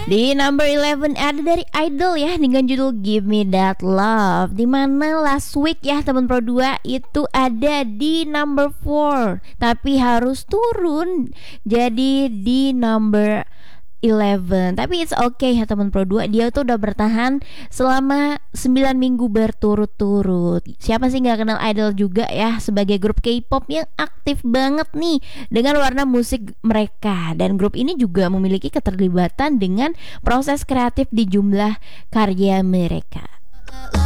Di number 11 ada dari Idol ya dengan judul Give Me That Love. Dimana last week ya teman Pro 2 itu ada di number 4, tapi harus turun jadi di number 11. Tapi it's okay ya teman Pro 2, dia tuh udah bertahan selama 9 minggu berturut-turut. Siapa sih gak kenal Idol juga ya, sebagai grup K-pop yang aktif banget nih dengan warna musik mereka. Dan grup ini juga memiliki keterlibatan dengan proses kreatif di jumlah karya mereka.